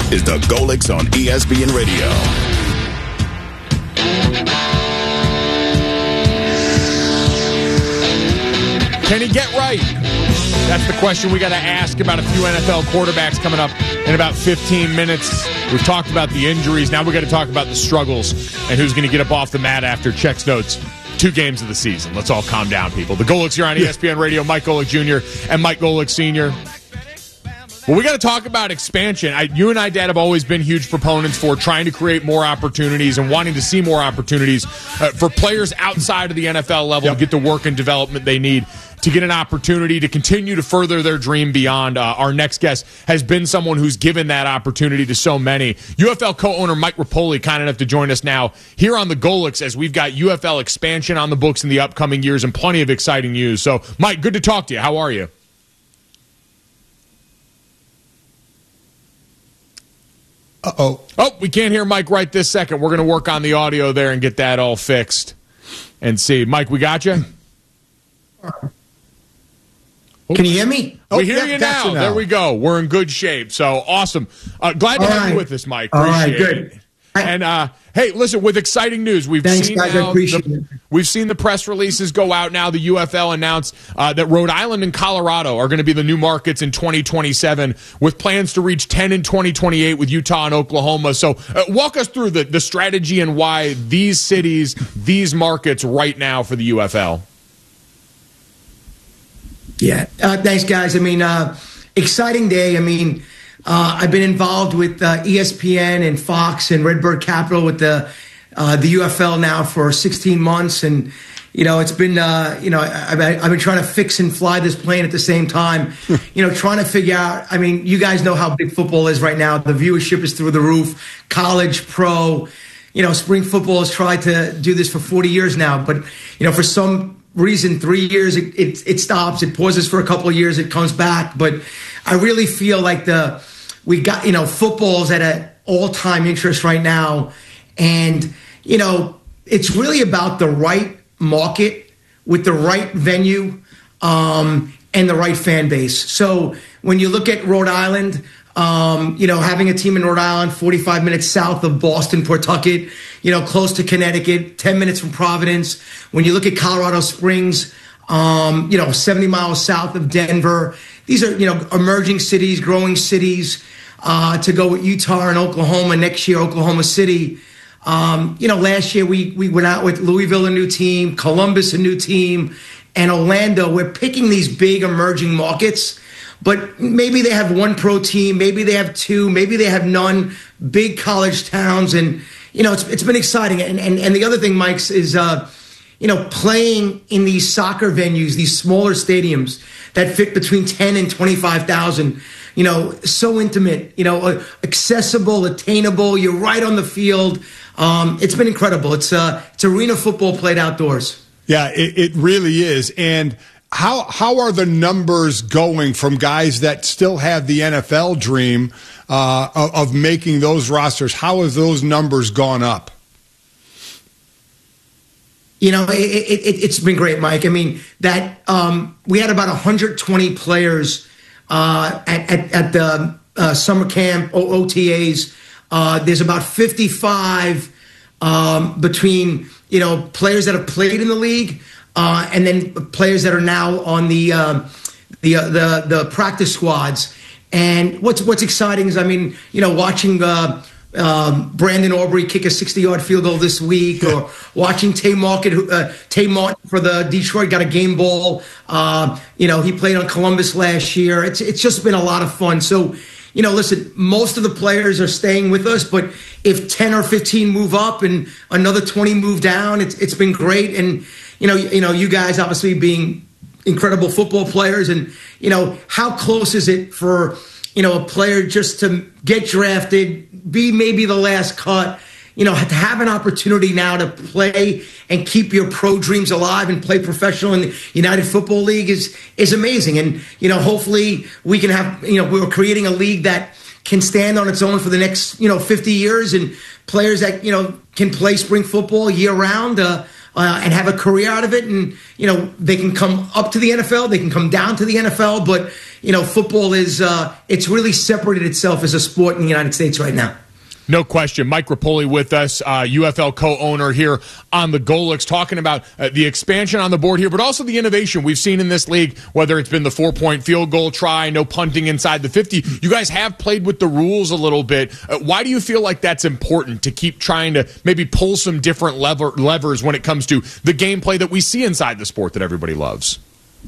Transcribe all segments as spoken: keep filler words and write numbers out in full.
is the Golics on E S P N Radio. Can he get right? That's the question we got to ask about a few N F L quarterbacks coming up in about fifteen minutes. We've talked about the injuries. Now we got to talk about the struggles and who's going to get up off the mat after checks notes. Two games of the season. Let's all calm down, people. The Golics here on E S P N Radio. Mike Golic Junior and Mike Golic Senior Well, we got to talk about expansion. I, you and I, Dad, have always been huge proponents for trying to create more opportunities and wanting to see more opportunities uh, for players outside of the N F L level yep. to get the work and development they need to get an opportunity to continue to further their dream beyond. Uh, our next guest has been someone who's given that opportunity to so many. U F L co-owner Mike Repole, kind enough to join us now here on the Golics as we've got U F L expansion on the books in the upcoming years and plenty of exciting news. So, Mike, good to talk to you. How are you? Uh-oh. Oh, we can't hear Mike right this second. We're going to work on the audio there and get that all fixed and see. Mike, we got you? Can you hear me? We hear oh, yeah, you now. now. There we go. We're in good shape. So, awesome. Uh, glad to all have right. you with us, Mike. Appreciate All right, good. It. And, uh, hey, listen, with exciting news, we've Thanks, seen guys, now I appreciate the, it. We've seen the press releases go out now. The U F L announced uh, that Rhode Island and Colorado are going to be the new markets in twenty twenty-seven with plans to reach ten in twenty twenty-eight with Utah and Oklahoma. So uh, walk us through the, the strategy and why these cities, these markets right now for the U F L. Yeah, uh, thanks, guys. I mean, uh, exciting day. I mean, uh, I've been involved with uh, E S P N and Fox and Redbird Capital with the uh, the U F L now for sixteen months, and you know, it's been uh, you know, I, I've been trying to fix and fly this plane at the same time. you know, trying to figure out. I mean, you guys know how big football is right now. The viewership is through the roof. College, pro, you know, spring football has tried to do this for forty years now, but you know, for some reason, three years it, it it stops, it pauses for a couple of years, it comes back. But I really feel like the we got you know football's at an all-time interest right now, and you know it's really about the right market with the right venue um, and the right fan base. So when you look at Rhode Island, um, you know having a team in Rhode Island, forty-five minutes south of Boston, Pawtucket, you know close to Connecticut, ten minutes from Providence. When you look at Colorado Springs, um, you know, seventy miles south of Denver, these are, you know, emerging cities, growing cities, uh, to go with Utah and Oklahoma next year, Oklahoma City. Um, you know, last year we, we went out with Louisville, a new team, Columbus, a new team, and Orlando. We're picking these big emerging markets, but maybe they have one pro team, maybe they have two, maybe they have none, big college towns. And, you know, it's, it's been exciting. And, and, and the other thing, Mike's, is, uh, you know, playing in these soccer venues, these smaller stadiums that fit between ten and twenty-five thousand, you know, so intimate, you know, accessible, attainable. You're right on the field. Um, it's been incredible. It's uh, it's arena football played outdoors. Yeah, it, it really is. And how how are the numbers going from guys that still have the N F L dream uh, of, of making those rosters? How have those numbers gone up? You know, it, it, it's been great, Mike. I mean, that um, we had about one hundred twenty players uh, at, at, at the uh, summer camp, O T As. Uh, there's about fifty-five um, between, you know, players that have played in the league uh, and then players that are now on the uh, the, uh, the the practice squads. And what's what's exciting is, I mean, you know, watching uh, Um, Brandon Aubrey kick a sixty-yard field goal this week, or watching Tay Martin, uh, Tay Martin for the Detroit got a game ball. Uh, you know, he played on Columbus last year. It's it's just been a lot of fun. So, you know, listen, most of the players are staying with us, but if ten or fifteen move up and another twenty move down, it's it's been great. And you know, you know, you guys obviously being incredible football players, and you know, how close is it for, you know, a player just to get drafted, be maybe the last cut, you know, to have an opportunity now to play and keep your pro dreams alive and play professional in the United Football League is is amazing. And, you know, hopefully we can have, you know, we're creating a league that can stand on its own for the next, you know, fifty years, and players that, you know, can play spring football year round. Uh, uh, and have a career out of it. And, you know, they can come up to the N F L, they can come down to the N F L, but, you know, football is, uh, it's really separated itself as a sport in the United States right now. No question. Mike Rapoli with us, uh, U F L co-owner here on the Golics, talking about uh, the expansion on the board here, but also the innovation we've seen in this league, whether it's been the four-point field goal try, no punting inside the fifty. You guys have played with the rules a little bit. Uh, why do you feel like that's important to keep trying to maybe pull some different lever- levers when it comes to the gameplay that we see inside the sport that everybody loves?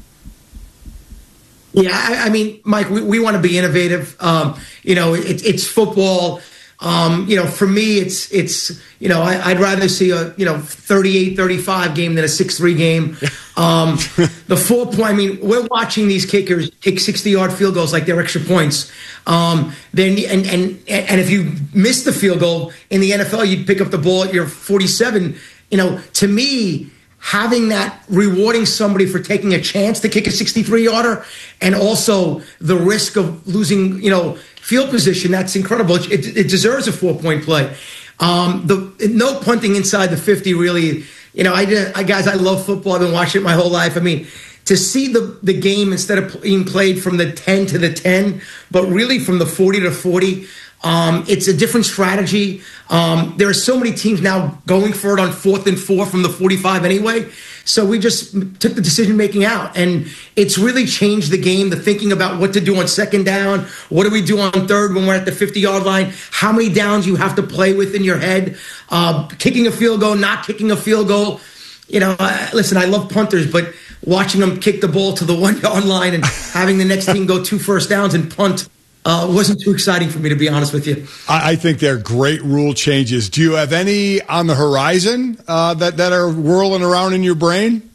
Yeah, I, I mean, Mike, we, we want to be innovative. Um, you know, it, it's football. Um, you know, for me, it's, it's you know, I, I'd rather see a, you know, thirty-eight thirty-five game than a six three game. Um, the four point, I mean, we're watching these kickers kick sixty-yard field goals like they're extra points. Um, then and, and, and if you miss the field goal in the N F L, you'd pick up the ball at your forty-seven. You know, to me, having that, rewarding somebody for taking a chance to kick a sixty-three yarder, and also the risk of losing, you know, field position, that's incredible. It, it deserves a four-point play. Um, the no punting inside the fifty, really. You know, I, I guys, I love football. I've been watching it my whole life. I mean, to see the the game instead of being played from the ten to the ten, but really from the forty to forty. Um, it's a different strategy. Um, there are so many teams now going for it on fourth and four from the forty-five anyway. So we just took the decision making out, and it's really changed the game. The thinking about what to do on second down, what do we do on third when we're at the fifty-yard line, how many downs you have to play with in your head, uh, kicking a field goal, not kicking a field goal. You know, uh, listen, I love punters, but watching them kick the ball to the one-yard line and having the next team go two first downs and punt, Uh, wasn't too exciting for me, to be honest with you. I, I think they're great rule changes. Do you have any on the horizon uh, that that are whirling around in your brain?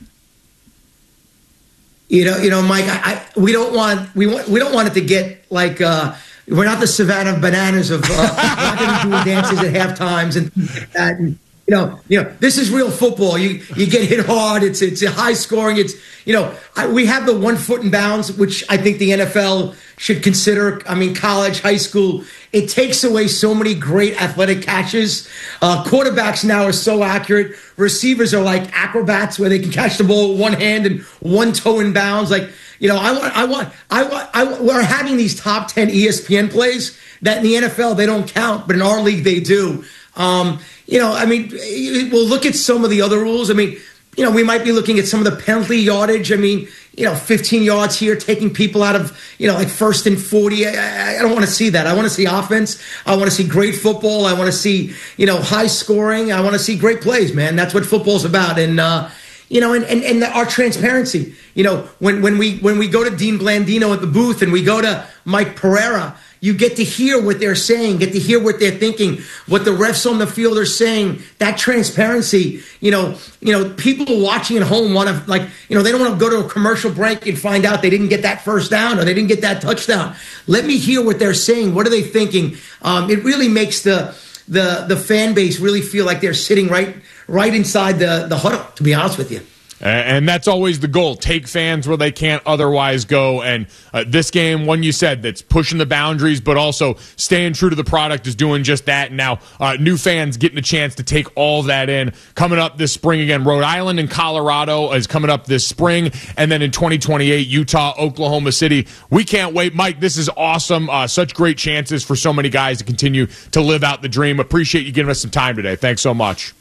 You know, you know, Mike. I, I, we don't want we want we don't want it to get like uh, we're not the Savannah Bananas of uh, not going to do dances at half times and things like that. And, you know, you know, this is real football. You you get hit hard. It's it's a high scoring. It's you know, I, we have the one foot in bounds, which I think the N F L should consider. I mean, college, high school, it takes away so many great athletic catches. Uh, quarterbacks now are so accurate. Receivers are like acrobats, where they can catch the ball with one hand and one toe in bounds. Like, you know, I want, I want, I want, I want, we're having these top ten E S P N plays that in the N F L they don't count, but in our league they do. Um, you know, I mean, we'll look at some of the other rules. I mean, you know, we might be looking at some of the penalty yardage. I mean, you know, fifteen yards here, taking people out of, you know, like first and forty. I, I don't want to see that. I want to see offense. I want to see great football. I want to see, you know, high scoring. I want to see great plays, man. That's what football's about. And, uh, you know, and, and, and our transparency. You know, when, when we when we go to Dean Blandino at the booth and we go to Mike Pereira, you get to hear what they're saying, get to hear what they're thinking, what the refs on the field are saying. That transparency, you know, you know, people watching at home want to, like, you know, they don't want to go to a commercial break and find out they didn't get that first down or they didn't get that touchdown. Let me hear what they're saying. What are they thinking? Um, it really makes the the the fan base really feel like they're sitting right right inside the the huddle, to be honest with you. And that's always the goal. Take fans where they can't otherwise go. And uh, this game, one you said, that's pushing the boundaries, but also staying true to the product is doing just that. And now uh, new fans getting a chance to take all of that in. Coming up this spring again, Rhode Island and Colorado is coming up this spring. And then in twenty twenty-eight, Utah, Oklahoma City. We can't wait. Mike, this is awesome. Uh, such great chances for so many guys to continue to live out the dream. Appreciate you giving us some time today. Thanks so much.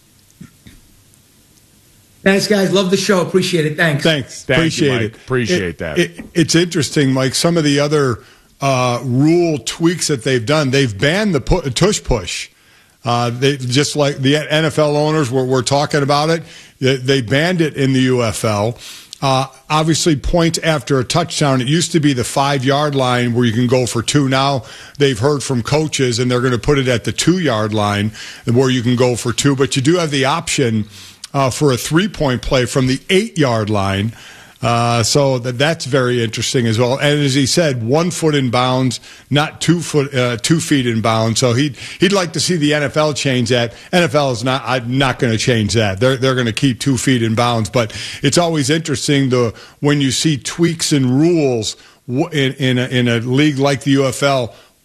Thanks, guys. Love the show. Appreciate it. Thanks. Thanks. Thank Appreciate you, Mike. it. Appreciate it, that. It, it's interesting, Mike. Some of the other uh, rule tweaks that they've done, they've banned the pu- tush push. Uh, they just like the N F L owners were, were talking about it. They, they banned it in the U F L. Uh, obviously, points after a touchdown. It used to be the five-yard line where you can go for two. Now they've heard from coaches, and they're going to put it at the two-yard line where you can go for two. But you do have the option Uh, for a three-point play from the eight-yard line. Uh, so that, that's very interesting as well. And as he said, one foot in bounds, not two foot, uh, two feet in bounds. So he'd he'd like to see the N F L change that. N F L is not I'm not going to change that. They're they're going to keep two feet in bounds. But it's always interesting the when you see tweaks in rules in in a, in a league like the U F L. What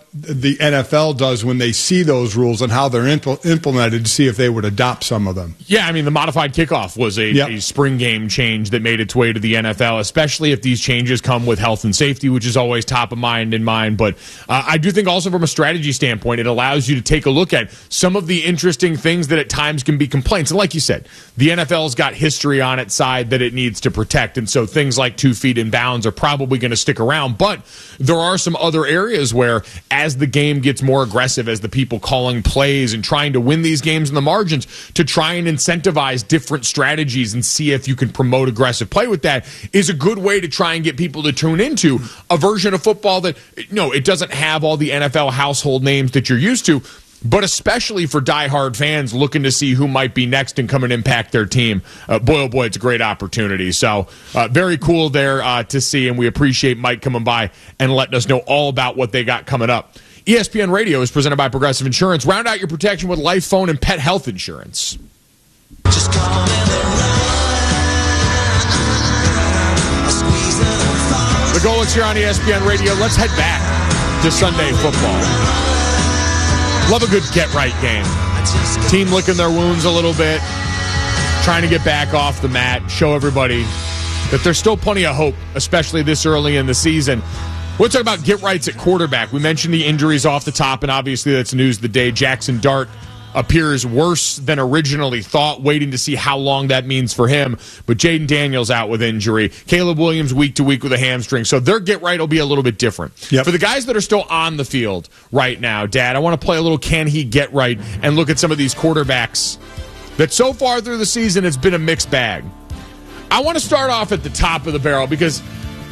the N F L does when they see those rules and how they're impl- implemented to see if they would adopt some of them. Yeah, I mean, the modified kickoff was a, yep. a spring game change that made its way to the N F L, especially if these changes come with health and safety, which is always top of mind in mind. But uh, I do think also from a strategy standpoint, it allows you to take a look at some of the interesting things that at times can be complaints. And like you said, the N F L's got history on its side that it needs to protect. And so things like two feet in bounds are probably going to stick around. But there are some other areas where, as the game gets more aggressive, as the people calling plays and trying to win these games in the margins, to try and incentivize different strategies and see if you can promote aggressive play with that is a good way to try and get people to tune into a version of football that, no, it doesn't have all the N F L household names that you're used to, but especially for diehard fans looking to see who might be next and come and impact their team. Uh, boy, oh boy, it's a great opportunity. So uh, very cool there uh, to see, and we appreciate Mike coming by and letting us know all about what they got coming up. E S P N Radio is presented by Progressive Insurance. Round out your protection with life, phone, and pet health insurance. Just call me the Golics here on E S P N Radio. Let's head back to Sunday football. Love a good get-right game. Team licking their wounds a little bit, trying to get back off the mat, show everybody that there's still plenty of hope, especially this early in the season. We'll talk about get-rights at quarterback. We mentioned the injuries off the top, and obviously that's news of the day. Jackson Dart appears worse than originally thought, waiting to see how long that means for him. But Jaden Daniels out with injury. Caleb Williams week to week with a hamstring. So their get right will be a little bit different. Yep. For the guys that are still on the field right now, Dad, I want to play a little can he get right and look at some of these quarterbacks that so far through the season it's been a mixed bag. I want to start off at the top of the barrel because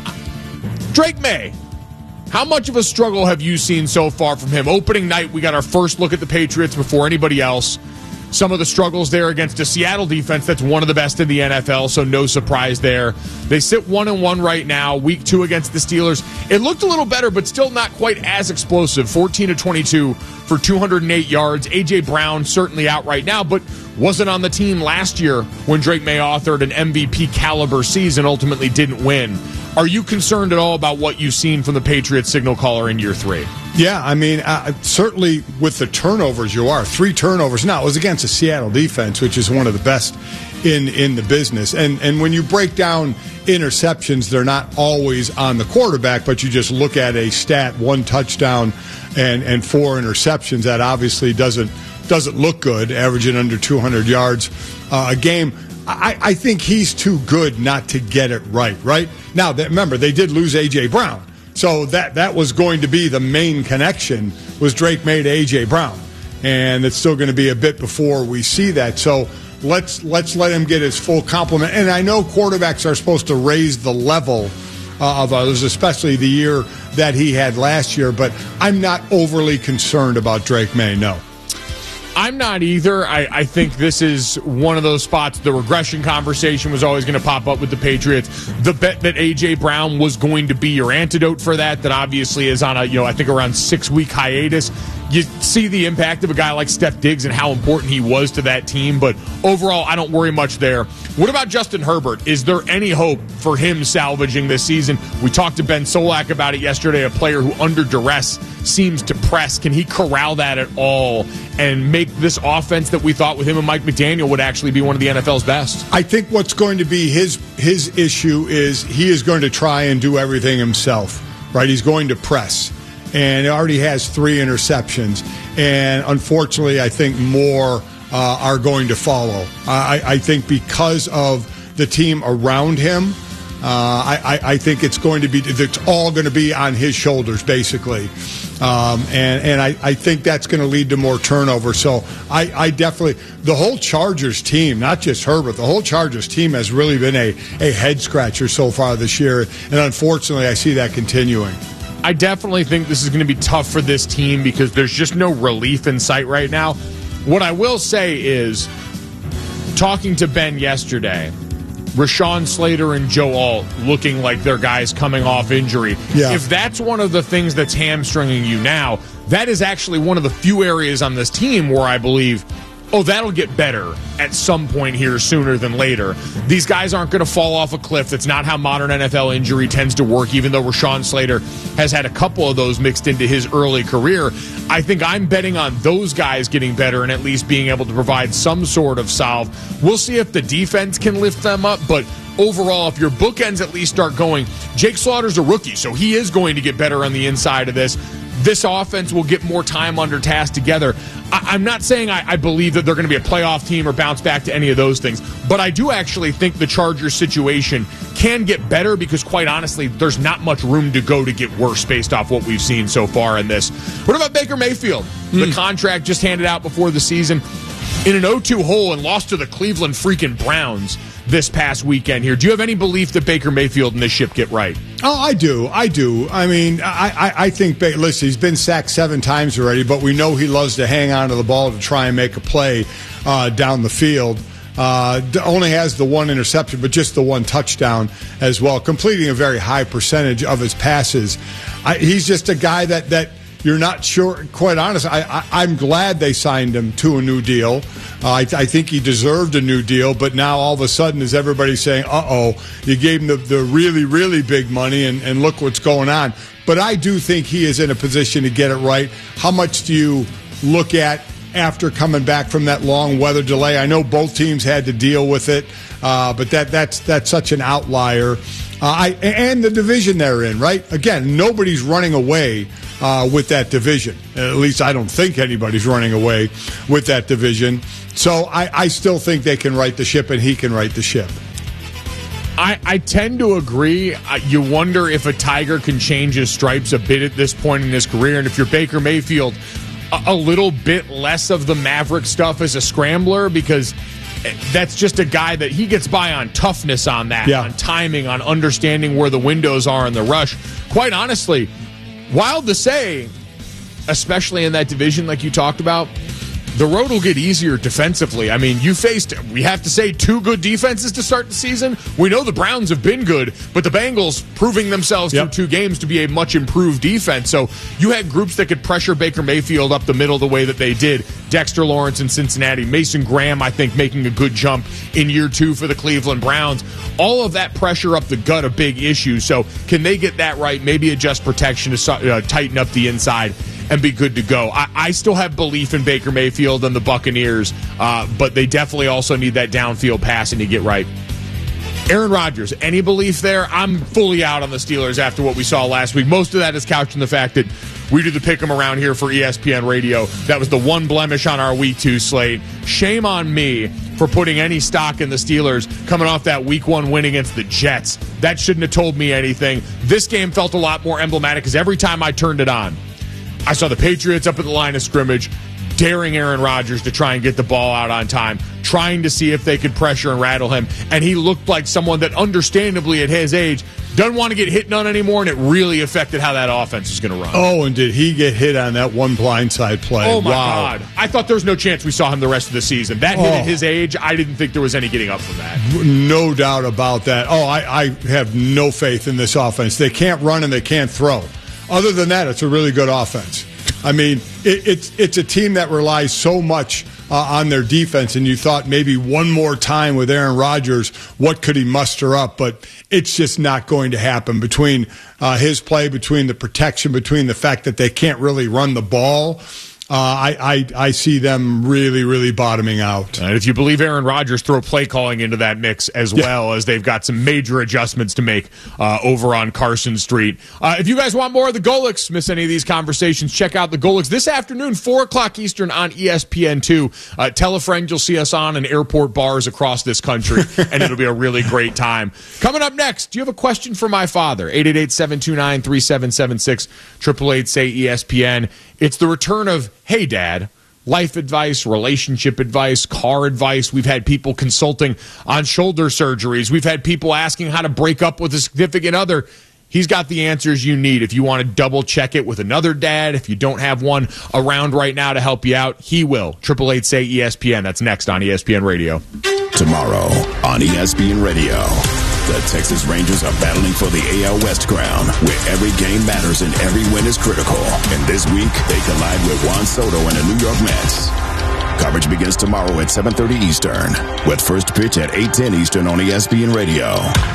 Drake May, how much of a struggle have you seen so far from him? Opening night, we got our first look at the Patriots before anybody else. Some of the struggles there against a Seattle defense that's one of the best in the N F L, so no surprise there. They sit one and one right now. Week two against the Steelers. It looked a little better, but still not quite as explosive. fourteen to twenty-two for two hundred eight yards. A J. Brown certainly out right now, but wasn't on the team last year when Drake May authored an M V P caliber season, ultimately didn't win. Are you concerned at all about what you've seen from the Patriots signal caller in year three? Yeah, I mean, uh, certainly with the turnovers you are. Three turnovers. Now, it was against the Seattle defense, which is one of the best in, in the business. And and when you break down interceptions, they're not always on the quarterback, but you just look at a stat, one touchdown and, and four interceptions. That obviously doesn't doesn't look good, averaging under two hundred yards uh, a game. I, I think he's too good not to get it right, right? Now, that, remember, they did lose A J. Brown. So that, that was going to be the main connection, was Drake May to A J. Brown. And it's still going to be a bit before we see that. So let's let's let him get his full complement. And I know quarterbacks are supposed to raise the level uh, of others, especially the year that he had last year. But I'm not overly concerned about Drake May, no. I'm not either. I, I think this is one of those spots. The regression conversation was always going to pop up with the Patriots. The bet that A J. Brown was going to be your antidote for that, that obviously is on a, you know, I think around six-week hiatus. You see the impact of a guy like Steph Diggs and how important he was to that team, but overall, I don't worry much there. What about Justin Herbert? Is there any hope for him salvaging this season? We talked to Ben Solak about it yesterday, a player who under duress seems to press. Can he corral that at all and make this offense that we thought with him and Mike McDaniel would actually be one of the N F L's best? I think what's going to be his his issue is he is going to try and do everything himself, right? He's going to press. And he already has three interceptions. And unfortunately, I think more uh, are going to follow. I, I think because of the team around him, uh, I, I think it's going to be, it's all going to be on his shoulders, basically. Um, and and I, I think that's going to lead to more turnover. So I, I definitely, the whole Chargers team, not just Herbert, the whole Chargers team has really been a, a head scratcher so far this year. And unfortunately, I see that continuing. I definitely think this is going to be tough for this team because there's just no relief in sight right now. What I will say is, talking to Ben yesterday, Rashawn Slater and Joe Alt looking like they're guys coming off injury. Yeah. If that's one of the things that's hamstringing you now, that is actually one of the few areas on this team where I believe oh, that'll get better at some point here sooner than later. These guys aren't going to fall off a cliff. That's not how modern N F L injury tends to work, even though Rashawn Slater has had a couple of those mixed into his early career. I think I'm betting on those guys getting better and at least being able to provide some sort of salve. We'll see if the defense can lift them up, but overall, if your bookends at least start going, Jake Slaughter's a rookie, so he is going to get better on the inside of this. This offense will get more time under task together. I- I'm not saying I-, I believe that they're going to be a playoff team or bounce back to any of those things, but I do actually think the Chargers situation can get better because, quite honestly, there's not much room to go to get worse based off what we've seen so far in this. What about Baker Mayfield? Mm. The contract just handed out before the season in an oh two hole and lost to the Cleveland freaking Browns this past weekend here. Do you have any belief that Baker Mayfield and this ship get right? Oh, I do. I do. I mean, I, I, I think, listen, he's been sacked seven times already, but we know he loves to hang on to the ball to try and make a play uh, down the field. Uh, only has the one interception, but just the one touchdown as well, completing a very high percentage of his passes. I, he's just a guy that, that you're not sure, quite honest. I, I, I'm glad they signed him to a new deal. Uh, I, I think he deserved a new deal, but now all of a sudden is everybody saying, uh-oh, you gave him the, the really, really big money, and, and look what's going on. But I do think he is in a position to get it right. How much do you look at after coming back from that long weather delay? I know both teams had to deal with it, uh, but that that's that's such an outlier. Uh, I and the division they're in, right? Again, nobody's running away uh, with that division. At least I don't think anybody's running away with that division. So I, I still think they can right the ship, and he can right the ship. I, I tend to agree. Uh, you wonder if a Tiger can change his stripes a bit at this point in his career, and if you're Baker Mayfield, a, a little bit less of the Maverick stuff as a scrambler, because that's just a guy that he gets by on toughness on that, yeah. on timing, on understanding where the windows are in the rush. Quite honestly, wild to say, especially in that division like you talked about, the road will get easier defensively. I mean, you faced, we have to say, two good defenses to start the season. We know the Browns have been good, but the Bengals proving themselves yep. through two games to be a much improved defense. So you had groups that could pressure Baker Mayfield up the middle the way that they did. Dexter Lawrence in Cincinnati. Mason Graham, I think, making a good jump in year two for the Cleveland Browns. All of that pressure up the gut, a big issue. So can they get that right? Maybe adjust protection to uh, tighten up the inside and be good to go. I, I still have belief in Baker Mayfield and the Buccaneers, uh, but they definitely also need that downfield passing to get right. Aaron Rodgers, any belief there? I'm fully out on the Steelers after what we saw last week. Most of that is couched in the fact that we do the pick 'em around here for E S P N Radio. That was the one blemish on our week two slate. Shame on me for putting any stock in the Steelers coming off that week one win against the Jets. That shouldn't have told me anything. This game felt a lot more emblematic because every time I turned it on, I saw the Patriots up at the line of scrimmage, daring Aaron Rodgers to try and get the ball out on time, trying to see if they could pressure and rattle him. And he looked like someone that, understandably at his age, doesn't want to get hit none anymore, and it really affected how that offense is going to run. Oh, and did he get hit on that one blindside play? Oh, my wow. God. I thought there was no chance we saw him the rest of the season. That hit oh. at his age, I didn't think there was any getting up from that. No doubt about that. Oh, I, I have no faith in this offense. They can't run and they can't throw. Other than that, it's a really good offense. I mean, it, it's it's a team that relies so much uh, on their defense, and you thought maybe one more time with Aaron Rodgers, what could he muster up? But it's just not going to happen between uh, his play, between the protection, between the fact that they can't really run the ball. Uh, I, I I see them really, really bottoming out. And if you believe Aaron Rodgers, throw play calling into that mix as yeah. well, as they've got some major adjustments to make uh, over on Carson Street. Uh, if you guys want more of the Golics, miss any of these conversations, check out the Golics this afternoon, four o'clock Eastern on E S P N two. Uh, tell a friend you'll see us on in airport bars across this country, and it'll be a really great time. Coming up next, do you have a question for my father? eight eight eight, seven two nine, three seven seven six, eight eight eight, say E S P N. It's the return of Hey Dad, life advice, relationship advice, car advice. We've had people consulting on shoulder surgeries. We've had people asking how to break up with a significant other. He's got the answers you need. If you want to double check it with another dad, if you don't have one around right now to help you out, he will. eight eight eight, say E S P N. That's next on E S P N Radio. Tomorrow on E S P N Radio. The Texas Rangers are battling for the A L West crown, where every game matters and every win is critical. And this week, they collide with Juan Soto and the New York Mets. Coverage begins tomorrow at seven thirty Eastern, with first pitch at eight ten Eastern on E S P N Radio.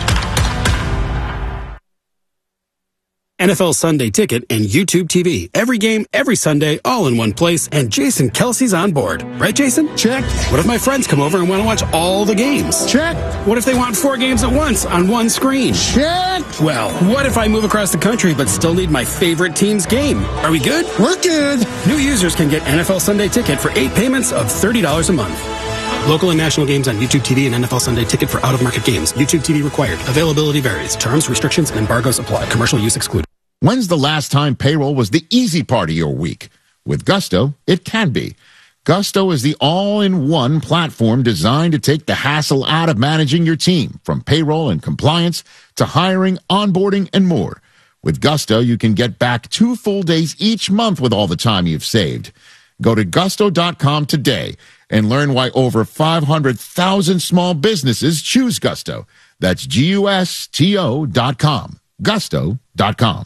N F L Sunday Ticket and YouTube T V. Every game, every Sunday, all in one place, and Jason Kelsey's on board. Right, Jason? Check. What if my friends come over and want to watch all the games? Check. What if they want four games at once on one screen? Check. Well, what if I move across the country but still need my favorite team's game? Are we good? We're good. New users can get N F L Sunday Ticket for eight payments of thirty dollars a month. Local and national games on YouTube T V and N F L Sunday Ticket for out-of-market games. YouTube T V required. Availability varies. Terms, restrictions, and embargoes apply. Commercial use excluded. When's the last time payroll was the easy part of your week? With Gusto, it can be. Gusto is the all-in-one platform designed to take the hassle out of managing your team, from payroll and compliance to hiring, onboarding, and more. With Gusto, you can get back two full days each month with all the time you've saved. Go to gusto dot com today and learn why over five hundred thousand small businesses choose Gusto. That's G U S T O dot com. gusto dot com.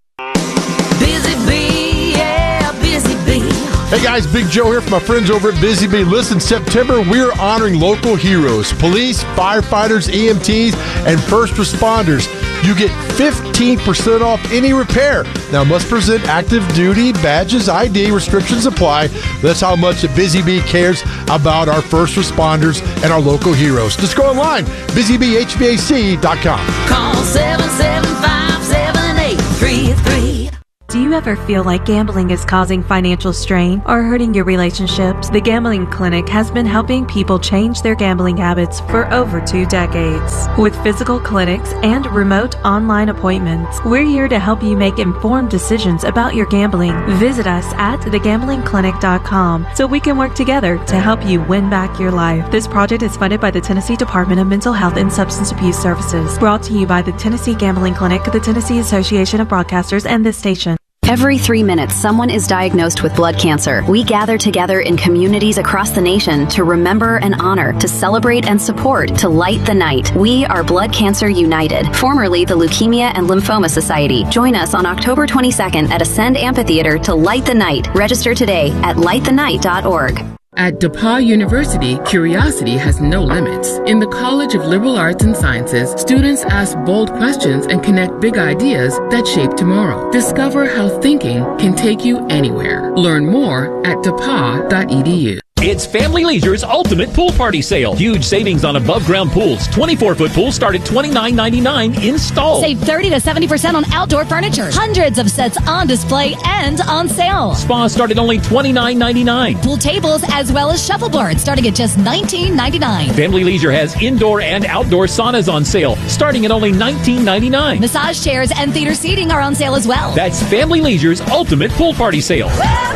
Busy Bee, yeah, Busy Bee. Hey guys, Big Joe here from my friends over at Busy Bee. Listen, September, we're honoring local heroes, police, firefighters, E M Ts, and first responders. You get fifteen percent off any repair. Now, must present active duty badges, I D, restrictions apply. That's how much Busy Bee cares about our first responders and our local heroes. Just go online, busy bee h v a c dot com. Call seven seven five, seven eight three three. Do you ever feel like gambling is causing financial strain or hurting your relationships? The Gambling Clinic has been helping people change their gambling habits for over two decades. With physical clinics and remote online appointments, we're here to help you make informed decisions about your gambling. Visit us at the gambling clinic dot com so we can work together to help you win back your life. This project is funded by the Tennessee Department of Mental Health and Substance Abuse Services. Brought to you by the Tennessee Gambling Clinic, the Tennessee Association of Broadcasters, and this station. Every three minutes, someone is diagnosed with blood cancer. We gather together in communities across the nation to remember and honor, to celebrate and support, to light the night. We are Blood Cancer United, formerly the Leukemia and Lymphoma Society. Join us on October twenty-second at Ascend Amphitheater to light the night. Register today at light the night dot org. At DePauw University, curiosity has no limits. In the College of Liberal Arts and Sciences, students ask bold questions and connect big ideas that shape tomorrow. Discover how thinking can take you anywhere. Learn more at depaw dot e d u. It's Family Leisure's ultimate pool party sale. Huge savings on above-ground pools. twenty-four foot pools start at twenty-nine ninety-nine installed. Save thirty to seventy percent on outdoor furniture. Hundreds of sets on display and on sale. Spas start at only twenty-nine ninety-nine. Pool tables as well as shuffleboards starting at just nineteen ninety-nine. Family Leisure has indoor and outdoor saunas on sale starting at only nineteen ninety-nine. Massage chairs and theater seating are on sale as well. That's Family Leisure's ultimate pool party sale.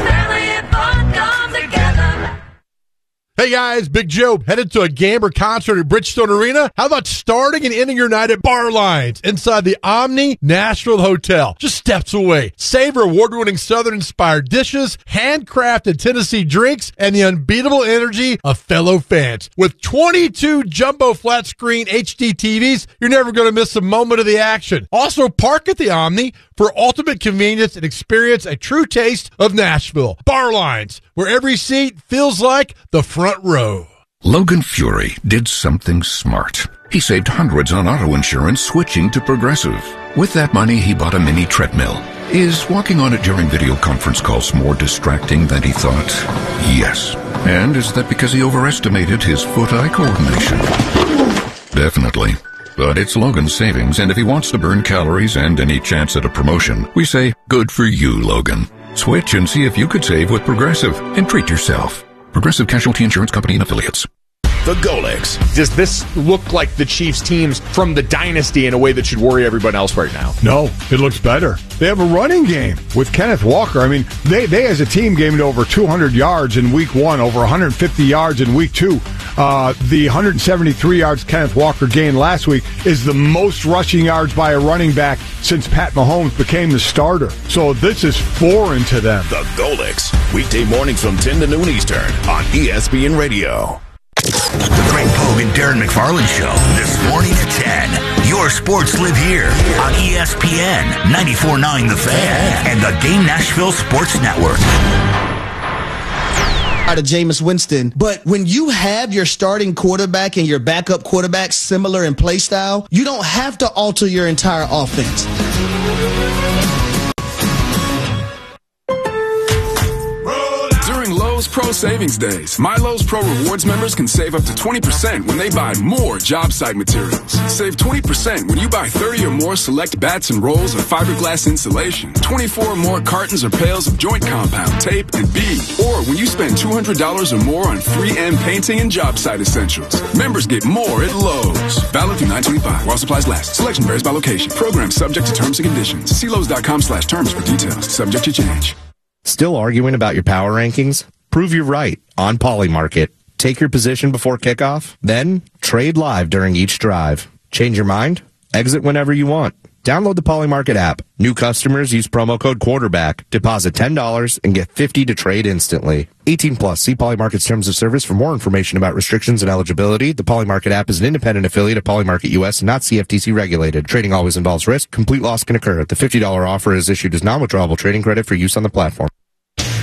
Hey guys, Big Joe, headed to a Gamber concert at Bridgestone Arena? How about starting and ending your night at Bar Lines inside the Omni Nashville Hotel, just steps away? Savor award-winning Southern-inspired dishes, handcrafted Tennessee drinks, and the unbeatable energy of fellow fans. With twenty-two jumbo flat-screen H D T Vs, you're never going to miss a moment of the action. Also, park at the Omni for ultimate convenience and experience a true taste of Nashville. Bar Lines, where every seat feels like the front row. Logan Fury did something smart. He saved hundreds on auto insurance switching to Progressive. With that money, he bought a mini treadmill. Is walking on it during video conference calls more distracting than he thought? Yes. And is that because he overestimated his foot-eye coordination? Definitely. But it's Logan's savings, and if he wants to burn calories and any chance at a promotion, we say, good for you, Logan. Switch and see if you could save with Progressive and treat yourself. Progressive Casualty Insurance Company and Affiliates. The Golix. Does this look like the Chiefs teams from the dynasty in a way that should worry everyone else right now? No, it looks better. They have a running game with Kenneth Walker. I mean, they, they as a team gained over two hundred yards in week one, over one hundred fifty yards in week two. Uh, the one hundred seventy-three yards Kenneth Walker gained last week is the most rushing yards by a running back since Pat Mahomes became the starter. So this is foreign to them. The Golix. Weekday mornings from ten to noon Eastern on E S P N Radio. The Greg Pogue and Darren McFarland Show, this morning at ten. Your sports live here on E S P N, ninety-four point nine The Fan, and the Game Nashville Sports Network. to Jameis Winston. But when you have your starting quarterback and your backup quarterback similar in play style, you don't have to alter your entire offense. During Lowe's Pro Savings Days, My Lowe's Pro Rewards members can save up to twenty percent when they buy more job site materials. Save twenty percent when you buy thirty or more select bats and rolls of fiberglass insulation, twenty-four or more cartons or pails of joint compound, tape, and bead. Or when you spend two hundred dollars or more on three M painting and job site essentials. Members get more at Lowe's. Valid through nine twenty-five while supplies last. Selection varies by location. Program subject to terms and conditions. See Lowe's.com slash terms for details. Subject to change. Still arguing about your power rankings? Prove you're right on Polymarket. Take your position before kickoff, then trade live during each drive. Change your mind? Exit whenever you want. Download the Polymarket app. New customers use promo code quarterback. Deposit ten dollars and get fifty dollars to trade instantly. eighteen plus. See Polymarket's terms of service for more information about restrictions and eligibility. The Polymarket app is an independent affiliate of Polymarket U S and not C F T C regulated. Trading always involves risk. Complete loss can occur. The fifty dollars offer is issued as non-withdrawable trading credit for use on the platform.